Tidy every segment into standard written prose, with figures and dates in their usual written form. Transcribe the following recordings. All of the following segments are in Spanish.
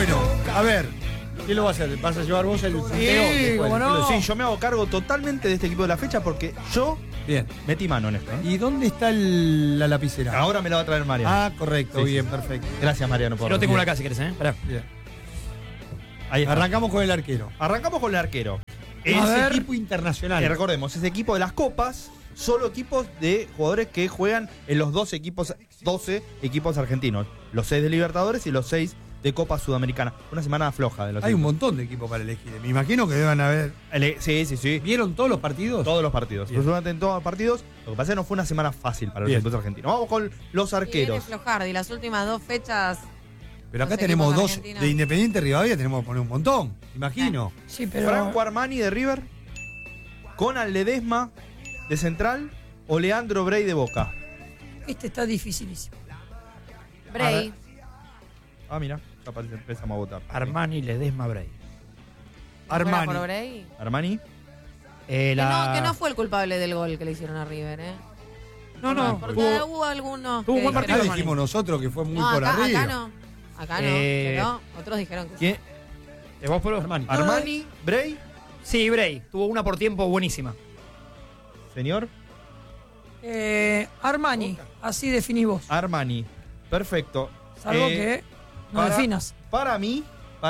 Bueno, a ver, ¿quién lo va a hacer? ¿Vas a llevar vos el sorteo? Sí, cómo no. Sí, yo me hago cargo totalmente de este equipo de la fecha porque yo Bien. metí mano en esto. ¿Y dónde está la lapicera? Ahora me la va a traer Mariano. Ah, correcto, Sí, bien, sí. perfecto. Gracias, Mariano. Yo tengo una acá si querés, Pará. Bien. Ahí está. Arrancamos con el arquero. Arrancamos con el arquero. Es ver. equipo internacional. Recordemos, es equipo de las copas, solo equipos de jugadores que juegan en los 12 equipos argentinos. Los 6 de Libertadores y los 6 de Copa Sudamericana. Una semana floja de los Hay un equipos. montón de equipos para elegir. Me imagino que deben haber. Sí. ¿Vieron todos los partidos? Todos los partidos. Bien. Absolutamente en todos los partidos. Lo que pasa es que no fue una semana fácil para los Bien. equipos argentinos. Vamos con los Viene arqueros. Flojardi, las últimas 2 fechas. Pero acá Los tenemos equipos dos. argentinos. De Independiente Rivadavia tenemos que poner un montón. Imagino. Sí, pero. Franco Armani de River, Conan Ledesma de Central o Leandro Brey de Boca. Este está dificilísimo. Bray. Ah, mira, ya empezamos a votar. Armani, Ledesma, Bray. Armani. Por Bray. Armani. Que no fue el culpable del gol que le hicieron a River, No. Porque hubo algunos. tuvo un que buen Acá partido, dijeron- dijimos nosotros que fue muy No, por acá arriba. no. Acá no. Eh, Pero otros dijeron que sí. ¿Quién? ¿Vos, Polo? Armani. Armani, Brey, Sí, Bray. Tuvo una por tiempo buenísima. señor. Armani, así definís vos. Armani. Perfecto. Salvo que no para- definas. Para mí,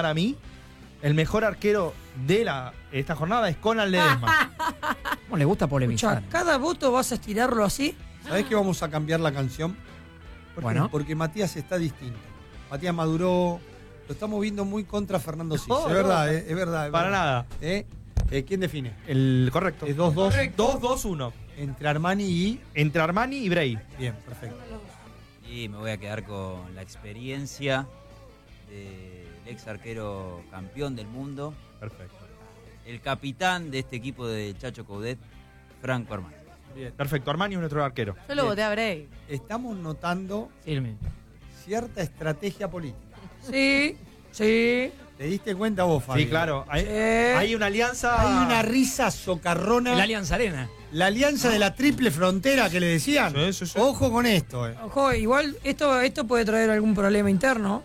el mejor arquero de esta jornada es Conan Ledesma. ¿Cómo le gusta polemizar? Escuchá, cada voto vas a estirarlo así. ¿Sabés que vamos a cambiar la canción? ¿Por qué? Bueno. Porque Matías está distinto. Matías maduró. Lo estamos viendo muy contra Fernando Cis. No, es verdad, no. es verdad. Para nada. ¿Quién define? El correcto. Es 2-2. 2-2-1. Entre Armani y. Entre Armani y Brey. Bien, perfecto. Y me voy a quedar con la experiencia del ex arquero campeón del mundo, Perfecto. el capitán de este equipo de Chacho Coudet, Franco Armani. Bien. Perfecto. Armani es nuestro arquero. Yo lo voté a Bray. Estamos notando Sí, el mismo. cierta estrategia política. Sí, sí. ¿Te diste cuenta vos, Fabi? Sí, claro. Hay, Sí. hay una alianza. Hay una risa socarrona. La Alianza Arena. La alianza de la triple frontera que le decían. Sí. Ojo con esto. Ojo, igual esto puede traer algún problema interno.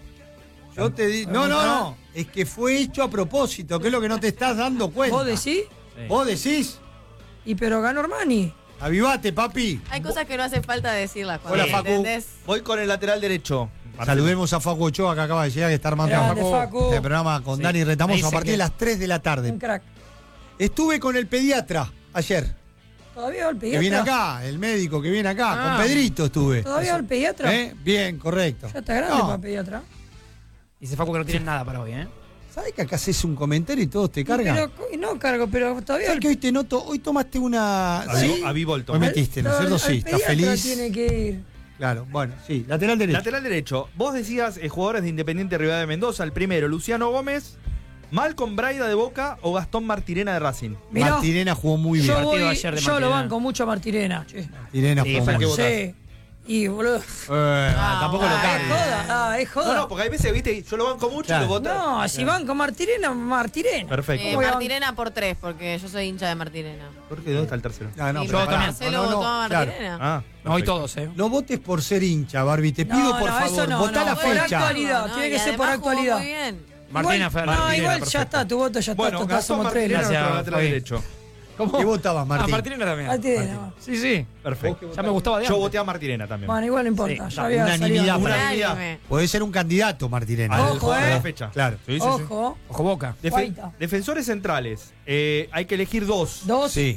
Yo te digo. No. Es que fue hecho a propósito, que es lo que no te estás dando cuenta. ¿Vos decís? ¿Vos decís? Y pero ganó Armani. Avivate, papi. Hay cosas que no hace falta decirlas. Hola, Facu. ¿Entendés? Voy con el lateral derecho. Saludemos a Facu Ochoa, que acaba de llegar y está armando Grande, Facu. el programa con Sí. Dani Retamoso Dice a partir que- de las 3 de la tarde. Un crack. Estuve con el pediatra ayer, ¿Todavía va el que pediatra? viene acá, el médico que viene acá. Ah. Con Pedrito estuve. ¿Todavía va el pediatra? Bien, correcto. Ya está grande No, para el pediatra. Dice Facu que no tienen nada para hoy, ¿sabes que acá haces un comentario y todos te cargan? Pero, no cargo, pero todavía. ¿Sabes que hoy te noto? Hoy tomaste una. ¿Sí? Avivolto. Hoy metiste, ¿no es cierto? Sí, estás feliz. Tiene que ir. Claro, bueno, sí. Lateral derecho. Lateral derecho. Vos decías jugadores de Independiente Rivadavia de Mendoza. El primero, Luciano Gómez, Malcolm Braida de Boca o Gastón Martirena de Racing. Mirá, Martirena jugó muy bien. Yo, Partido voy, ayer de yo lo Martirena. banco mucho a Martirena. Che. Martirena Sí, jugó fue el muy que bien. Sí. Y boludo. Tampoco lo Es cargues. joda. Es joda. No, porque hay veces, viste, yo lo banco mucho Claro. y lo voto. No, si banco Martirena, Martirena. Perfecto. Voy a- Martirena por 3, porque yo soy hincha de Martirena. ¿Por qué? ¿Dónde está el tercero? Ah, no, Sí, pero yo pará. también. Marcelo votó a claro. Martirena. Ah, No, hoy perfecto. todos, No votes por ser hincha, Barbie. Te No, pido, por no, favor, eso no, votá no. la Por fecha. actualidad. Tiene Y que ser por además jugó actualidad. Muy bien. Martina fue a No, Martirena, igual ya perfecto. está, tu voto ya está. Bueno, total, Gastón somos tres. Martirena, Gracias, nuestro lateral Fabi. derecho. ¿Qué votabas, Martín? Martirena también. Martirena. Sí, sí. Perfecto. Ya me gustaba de Yo antes. voté a Martirena también. Bueno, igual no importa. Sí, ya había unanimidad salido. para- Unánime. Puede ser un candidato, Martirena. Al Ojo, jugador de la eh. fecha. Claro. Sí, sí, sí. Ojo. Ojo Boca. Guaita. Defensores centrales. Hay que elegir dos. Dos. Sí.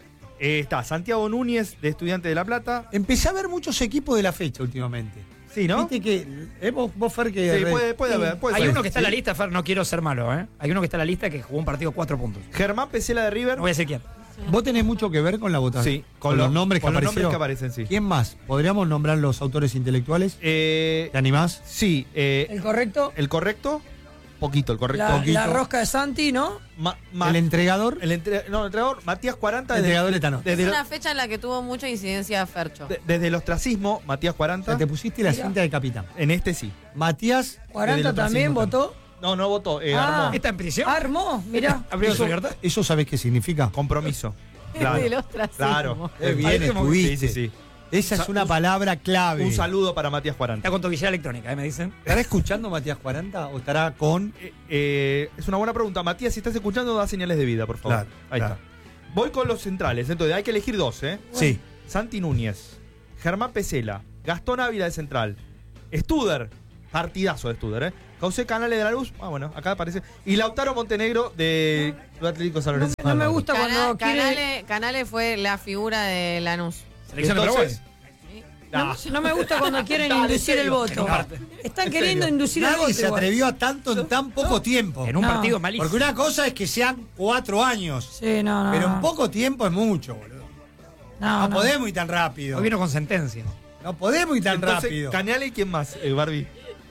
Está Santiago Núñez, de Estudiante de La Plata. Empecé a ver muchos equipos de la fecha últimamente. Sí, ¿no? Viste que. Vos, Fer, que. Sí, puede haber. Puede Hay ser. uno que está en la Sí. lista, Fer, no quiero ser malo, Hay uno que está en la lista que jugó un partido 4 puntos. Germán Pesela de River. No voy a decir quién. Vos tenés mucho que ver con la votación. Sí, Con los nombres que con los aparecieron. nombres que aparecen, sí. ¿Quién más? ¿Podríamos nombrar los autores intelectuales? ¿Te animás? Sí, El correcto. el correcto. Poquito, el correcto. La, poquito. la rosca de Santi, ¿no? ¿El entregador? el entrenador Matías 40. El entregador etano. Es Desde, una fecha en la que tuvo mucha incidencia Fercho. desde el ostracismo, Matías O 40. sea, te pusiste la Mira. cinta de capitán. En este sí. Matías. 40 desde el también ostracismo votó. No votó. Ah. Armó. ¿Está en prisión? Armó, mirá. ¿Abrió su libertad? ¿Eso sabés qué significa? Compromiso. Del ostracismo. Claro. Bien, Ahí como- estuviste. Sí. Esa es una palabra clave. Un saludo para Matías 40. Está con tobillera electrónica, me dicen. ¿Estará escuchando Matías 40 o estará con...? Es una buena pregunta. Matías, si estás escuchando, da señales de vida, por favor. Claro, Ahí claro. está. Voy con los centrales. Entonces, hay que elegir dos, ¿eh? Sí. Santi Núñez, Germán Pesela, Gastón Ávila de central, Studer, partidazo de Studer, ¿eh? José Canales de la Luz, bueno, acá aparece. Y Lautaro Montenegro de Club Atlético San Lorenzo. No me gusta cuando quiere... Canales fue la figura de Lanús. Selección de Entonces, No me gusta cuando quieren inducir el voto. Están queriendo inducir el voto. Nadie se igual. atrevió a tanto en tan poco tiempo. En un No. partido malísimo. Porque una cosa es que sean 4 años, Sí, no. pero en poco tiempo es mucho, boludo. No podemos ir tan rápido. Hoy vino con sentencia. No podemos ir tan entonces, rápido. Canales y quién más, Barbie.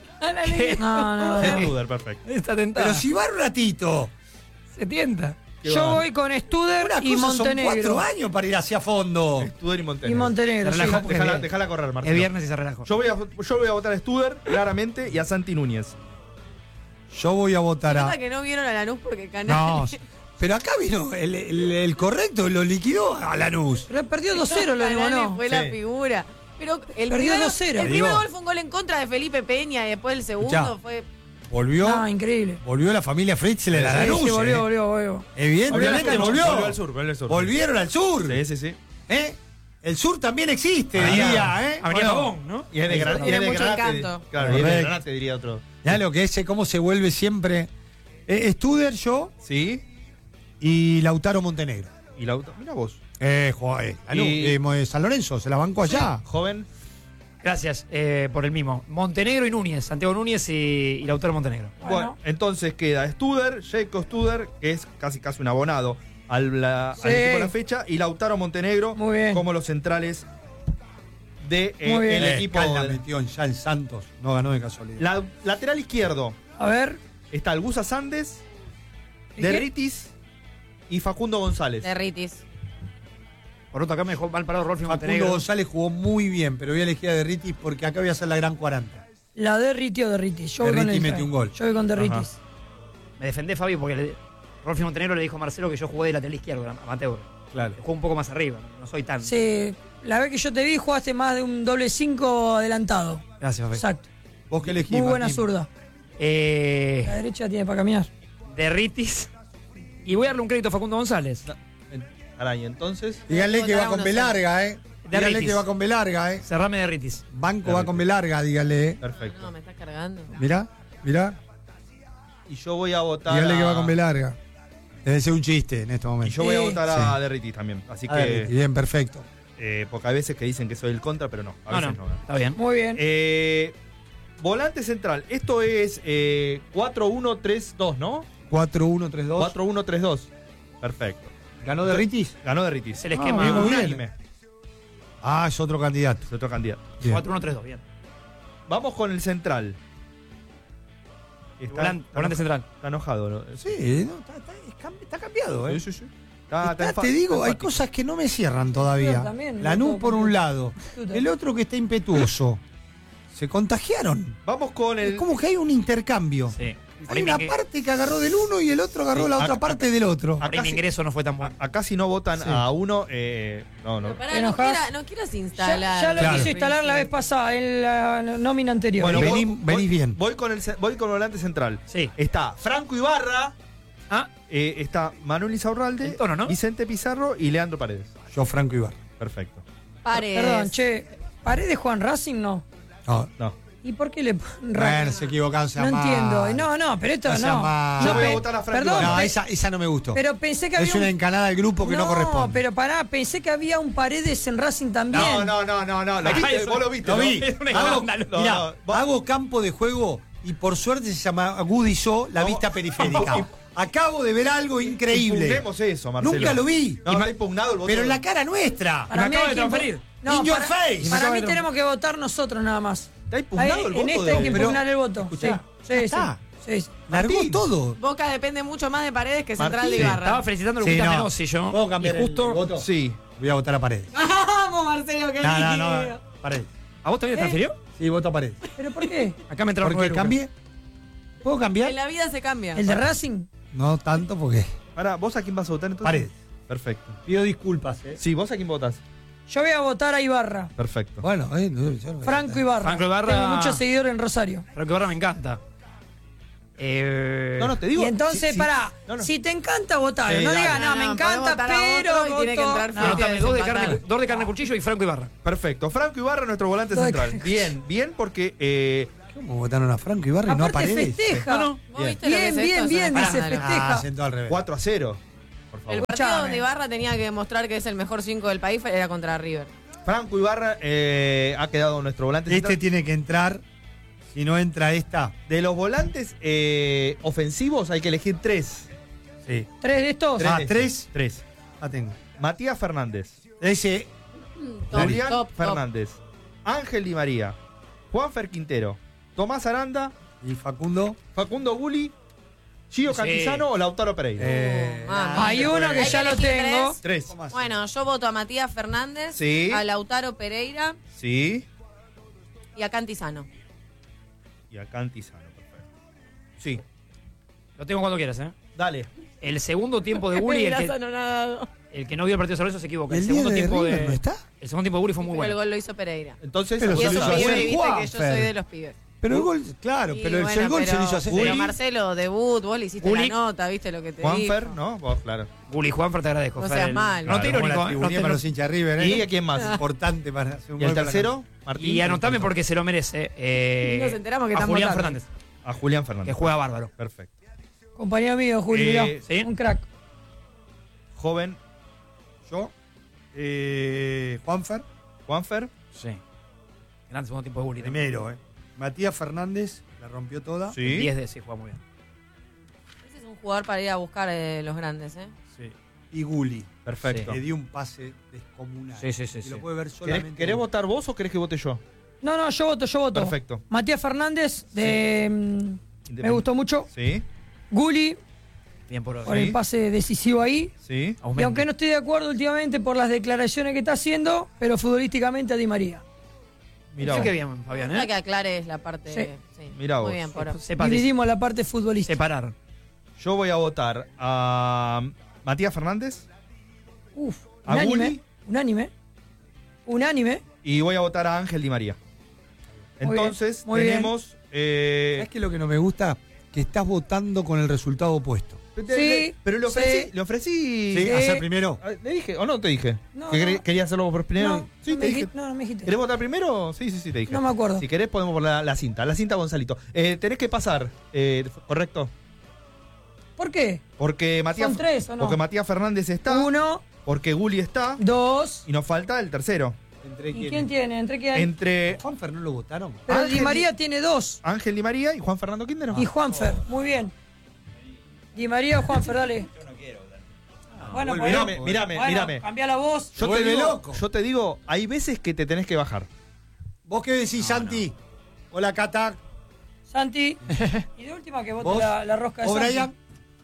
No. Studer, perfecto. Está tentada. Pero si va un ratito. Se tienta. Yo voy con Studer Una y cosa son Montenegro. 4 años para ir hacia fondo. Studer y Montenegro. Y Montenegro, Se sí. relajó porque Dejala correr, Marcelo. es viernes y se relajó. Yo voy a votar a Studer, claramente, y a Santi Núñez. Yo voy a votar Nota a... que no vieron a Lanús porque No, Canales. pero acá vino el correcto, lo liquidó a Lanús. Pero perdió 2-0 lo digo, Canales ¿no? fue Sí. la figura. Pero el Perdió primer, 2-0. el primer Digo. gol fue un gol en contra de Felipe Peña y después el segundo Escuchá. fue. Volvió, No, increíble. volvió la familia Fritzler a Sí, Lanús. sí, volvió. Evidentemente volvió. Volvió al sur, volvió al sur. Volvieron al sur. Sí. ¿Eh? El sur también existe, Avenida- diría, ¿eh? Avenida Bueno, Pavón, ¿no? Y es de, Tiene mucho Granate. encanto. Claro, y es de Correcto. Granate, diría otro. ya lo que es, cómo se vuelve siempre. Studer, yo Sí. y Lautaro Montenegro. Y la mira vos. Joder. Lanús, San Lorenzo, se la bancó allá. Joven. Gracias por el mismo. Montenegro y Núñez. Santiago Núñez y Lautaro Montenegro. Bueno, entonces queda Studer, Jacob Studer, que es casi un abonado al Sí. equipo de la fecha, y Lautaro Montenegro Muy bien. como los centrales de Muy bien. el equipo. Calda metió ya el Santos, no ganó de casualidad. Lateral izquierdo A ver. está el Gusa Sandes, ¿Y qué? Derritis y Facundo González. Derritis. Por otro, acá me dejó mal parado Rolfi Facundo Montenegro. González jugó muy bien, pero voy a elegir a Derritis porque acá voy a hacer la gran 40. La Derriti o Derritis. Yo voy con Derriti el metió un gol. Yo voy con Derritis. Me defendé, Fabio, porque Rolfi Montenegro le dijo a Marcelo que yo jugué de lateral izquierdo, amateur. Claro. Juego un poco más arriba, no soy tan. Sí, la vez que yo te vi jugaste más de un doble 5 adelantado. Gracias, Fabio. Exacto. ¿Vos qué elegís? Muy buena Martín? zurda. La derecha tiene para caminar. Derritis. Y voy a darle un crédito a Facundo González. Caray, entonces. Díganle que va Votará con uno B larga, Díganle Derritis. que va con B larga, Cerrame Derritis. Banco va con B larga, díganle, Perfecto. No, me estás cargando. Mirá. Y yo voy a votar. Díganle a- que va con B larga. Debe ser un chiste en este Y momento. yo voy a Sí. votar a Derritis también. Así A ver, que. bien, perfecto. Porque hay veces que dicen que soy el contra, pero no. A No, veces no, no. está bien. Muy bien. Volante central. Esto es 4-1-3-2, ¿no? 4-1-3-2. 4-1-3-2. Perfecto. ¿Ganó Derritis? Ganó Derritis. Es el esquema. bien, muy bien. Unánime. Ah, es otro candidato. Es otro candidato. Bien. 4-1-3-2, bien. Vamos con el central. Volante central. Está enojado, ¿no? Sí, no, está cambiado, Sí, sí, sí. Está te digo, hay enfático. cosas que no me cierran todavía. Yo también, Lanús no por puedo un lado, completar. el otro que está impetuoso. Se contagiaron. Vamos con Es el. como que hay un intercambio. Sí. Hay una parte que agarró del uno y el otro agarró Sí, la otra acá- parte del otro. Por ahí mi sí. ingreso no fue tan bueno. Acá si no votan Sí. a uno, no. Pero pará, ¿Te no, enojás? no quieras Ya, instalar. ya lo Claro. quiso instalar la vez pasada, en la nómina anterior. Bueno, Vení bien. Voy con el volante central. Sí. Está Franco Ibarra, Ah, está Manuel Izaurralde, El tono, ¿no? Vicente Pizarro y Leandro Paredes. Yo, Franco Ibarra. Perfecto. Paredes. Perdón, che. ¿Paredes Juan Racing? No. No, No. ¿Y por qué le ponen bueno, Racing? se equivocaron, se No llama- entiendo. No, pero esto No sea no. mal. Yo voy a pe- votar a Franco Perdón, Ibarra. No, pe- esa no me gustó. pero pensé que había Es una encanada del grupo que no corresponde. pero pará, pensé que había un Paredes en Racing también. No. ¿Lo viste? eso- Vos lo viste, Lo ¿no? vi. Es un Hago, escándalo. No, mirá, no, hago campo de juego y por suerte se llama agudizó la vista periférica. Acabo de ver algo increíble. Impugnemos eso, Marcelo. Nunca lo vi. No, está impugnado el voto. Pero en la cara nuestra. Para Me mí acabo hay de que transferir. No, In your para, face. para acabo mí de tenemos que votar nosotros nada más. Está impugnado Ahí, el voto. en este de hay que Boca. impugnar el voto. Escuchá, Sí, ya sí, está. sí, sí. Largó Martín. todo. Boca depende mucho más de Paredes que Central Martín. de Ibarra. Estaba felicitando a Sí, Luquita no. Menossi yo. ¿Puedo cambiar y justo. el voto? Sí. Voy a votar a Paredes. Vamos, Marcelo, que No, Paredes. ¿A vos también te transfirió? Sí, voto a Paredes. ¿Pero por qué? Acá me entraron Porque 9 lucas. cambié. ¿Puedo cambiar? En la vida se cambia. ¿El de Racing? No tanto porque Ahora, ¿vos a quién vas a votar entonces? Paredes. Perfecto. Pido disculpas, Sí, ¿vos a quién votas? Yo voy a votar a Ibarra. Perfecto. Bueno, Franco Ibarra. Franco Ibarra. Tengo muchos seguidores en Rosario. Franco Ibarra me encanta. No, te digo. Y entonces, pará, no. si te encanta, votalo. No dale. digas, no, me encanta, pero y tiene que entrar voto. Fiorti a dos desempatar. de carne cuchillo y Franco Ibarra. Perfecto. Franco Ibarra, nuestro volante Todo central. de- Bien, porque. ¿Cómo votaron a Franco Ibarra y no a Aparte Paredes? festeja. No, ¿Vos viste lo que Bien, es bien, esto? bien, Es un dice escándalo. festeja. Sentó al revés. 4-0. Por favor. El partido Escuchame. donde Ibarra tenía que demostrar que es el mejor 5 del país era contra River. Franco Ibarra ha quedado nuestro volante Este central. tiene que entrar. Si no entra esta. De los volantes ofensivos hay que elegir 3. Sí. 3 de estos. Ah, de estos. 3. 3. La tengo. Matías Fernández. Ese. Julián Top. Fernández. Ángel Di María. Juanfer Quintero. Tomás Aranda. Y Facundo. Facundo Gulli. Gio Sí. Cantizano o Lautaro Pereira. Mamá. Hay uno que Hay ya que lo elegir tengo. 3. Bueno, yo voto a Matías Fernández, Sí. a Lautaro Pereira Sí. y a Cantizano. Y a Cantizano. Perfecto. Sí. Lo tengo cuando quieras, ¿eh? Dale. El segundo tiempo de Gulli, el que no vio el partido de San Lorenzo se equivoca. El ¿El segundo 10 de tiempo River de. no está? El segundo tiempo de Gulli fue muy Pero el bueno. gol lo hizo Pereira. Entonces, Pero Y se eso lo hizo pibe, hacer viste que yo Juanfer. soy de los pibes. Pero el gol, claro, Y pero bueno, el gol se pero- lo hizo hacer. Pero Marcelo, debut, vos le hiciste Gulli. la nota, viste lo que te Juanfer, dijo. ¿no? Vos, claro. Gulli, Juanfer, te agradezco. No Fer, seas el- malo. No te Claro, irónico, la ¿eh? tribunía No te- para los hinchas River, ¿eh? ¿Y a quién más? Importante para hacer un ¿Y el gol para tercero? Martín. Y anotame porque se lo merece. Y nos enteramos que a están Julián votando. Fernández, A Julián que Fernández. juega bárbaro. Perfecto. Compañero mío, Juli, mirá. ¿sí? Un crack. Joven Yo. Juanfer. Juanfer. Sí. Gran segundo tiempo de Gulli. Primero, ¿eh? Matías Fernández la rompió toda. Sí. 10 de sí, juega muy bien. Ese es un jugador para ir a buscar los grandes, ¿eh? Sí. Y Gulli. Perfecto. Le dio un pase descomunal. Sí, sí, sí, Y sí. lo puede ver solamente. ¿Querés votar vos o querés que vote yo? No, yo voto. Perfecto. Matías Fernández, de, me gustó mucho. Sí, Gulli, Bien por por hoy. el pase decisivo ahí. sí. Y aunque no estoy de acuerdo últimamente por las declaraciones que está haciendo, pero futbolísticamente a Di María. Mirá Sí, vos. qué bien, Fabián, Para ¿eh? que aclares la parte. Sí. Sí. Mirá vos. Muy bien, por Dividimos la parte futbolística. Separar. Yo voy a votar a Matías Fernández Uf, ¿A unánime. Unánime. y voy a votar a Ángel Di María. Muy bien, Entonces muy bien. tenemos. ¿Sabes qué es lo que no me gusta? Que estás votando con el resultado opuesto. Pero le ofrecí. sí. Le ofrecí. Sí, hacer primero. ¿Le dije o no te dije? No, ¿Que no. quería hacerlo por primero? No, Sí, no te me dije. dijiste. No, no me dijiste. ¿Querés votar primero? Sí, te dije. No me acuerdo. Si querés, podemos poner la cinta. La cinta, Gonzalito. Tenés que pasar, ¿correcto? ¿Por qué? Porque Matías, ¿Son tres o no? porque Matías Fernández está, 1, porque Gulli está 2. y nos falta el tercero. ¿Entre ¿Y quién tiene? ¿Entre quién? Entre ¿Juanfer no lo votaron? Pero Ángel Di María tiene 2. Ángel Di María y Juan Fernando Quintero. Y Juanfer. Muy bien. Di María o Juanfer, dale. Bueno, vuelve pues, loco, Mírame. Cambia la voz. Se vuelve loco. Yo te digo, hay veces que te tenés que bajar. ¿Vos qué decís, Santi? Hola, Cata. Santi. Y de última que vote ¿Vos? la rosca de ¿O Santi. Brian?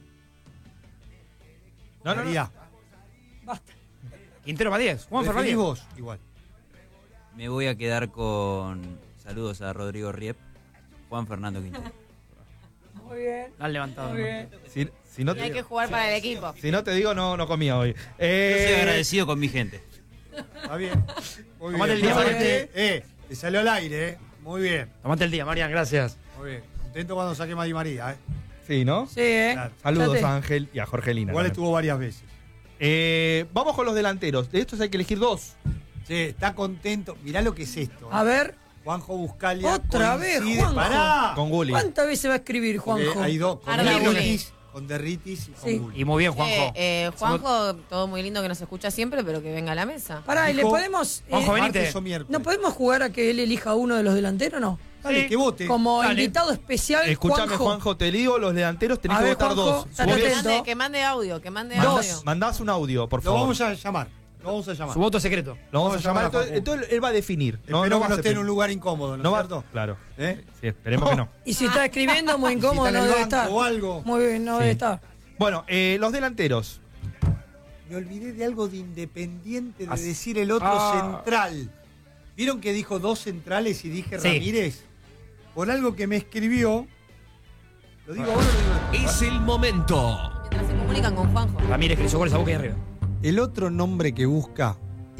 No. María. Basta. Quintero Matías. Juanfer ¿Preferís Matías. vos? Igual. Me voy a quedar con saludos a Rodrigo Riep, Juan Fernando Quintero. Muy bien. La han levantado. Muy ¿no? bien. Si no Y hay que te, jugar para el equipo. si no te digo, no comía hoy. Yo soy agradecido con mi gente. Está bien. Muy Tomate bien. el día, Aparte, te salió al aire, ¿eh? Muy bien. Tomate el día, Marian, gracias. Muy bien. Contento cuando saquemos a Di María, ¿eh? Sí, ¿no? Sí, Claro. Saludos Fíjate. a Ángel y a Jorgelina. Igual también. estuvo varias veces. Vamos con los delanteros. De estos hay que elegir 2. Sí, está contento. Mirá lo que es esto. A ver. Juanjo Buscalia. Otra vez, coincide- Juanjo. Pará. Con Gulli. ¿Cuántas veces va a escribir Porque Juanjo? hay dos. Con Arda Derritis, con Derritis y con Sí. Gulli. Y muy bien, Juanjo. Juanjo, todo muy lindo que nos escucha siempre, pero que venga a la mesa. Pará, ¿y le Dijo- podemos. Juanjo, venite. Martes o miércoles. ¿No podemos jugar a que él elija uno de los delanteros no? Dale, Sí. que vote. Como Dale. invitado especial, Escúchame, Juanjo, te digo, los delanteros tenés A que ver, votar Juanjo, 2. estate Vos ves- atento. Que mande audio, que mande Mandás- audio. Mandás un audio, por Lo favor. vamos a llamar. Lo vamos a llamar. Su voto secreto. Lo vamos a llamar. Juanjo. Entonces él va a definir. Espero va que a no esté hacer- en un lugar incómodo, ¿no, No es va, cierto? claro. ¿Eh? Sí, esperemos que no. Y si está escribiendo, muy incómodo, está en no el debe banco estar. o algo. Muy bien, no Sí. debe estar. Bueno, los delanteros. Me olvidé de algo de Independiente, de Así- decir el otro central. ¿Vieron que dijo 2 centrales y dije Sí. Ramírez? Por algo que me escribió. ¿Lo digo ahora o lo digo? Es el momento. Mientras se comunican con Juanjo. Ramírez que le hizo goles a Boca y arriba. El otro nombre que busca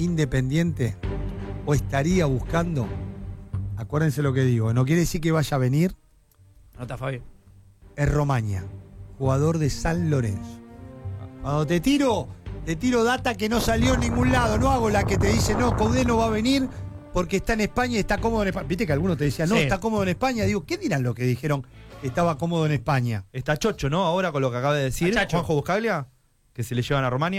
Independiente o estaría buscando, acuérdense lo que digo, no quiere decir que vaya a venir, Nota, Fabi. es Romaña, jugador de San Lorenzo. Cuando te tiro data que no salió en ningún lado, no hago la que te dice, no, Coudet no va a venir porque está en España y está cómodo en España. Viste que algunos te decían, no, Sí. está cómodo en España. Digo, ¿qué dirán los que dijeron que estaba cómodo en España? Está chocho, ¿no? Ahora con lo que acaba de decir Está chacho. Juanjo Buscaglia, que se le llevan a Romania.